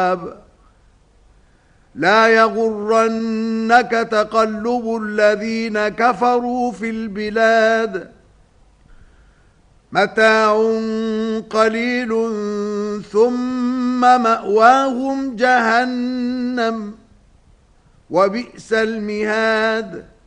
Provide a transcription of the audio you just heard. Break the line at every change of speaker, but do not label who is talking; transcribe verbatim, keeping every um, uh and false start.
لا يغرنك تقلب الذين كفروا في البلاد متاع قليل ثم مأواهم جهنم وبئس المهاد.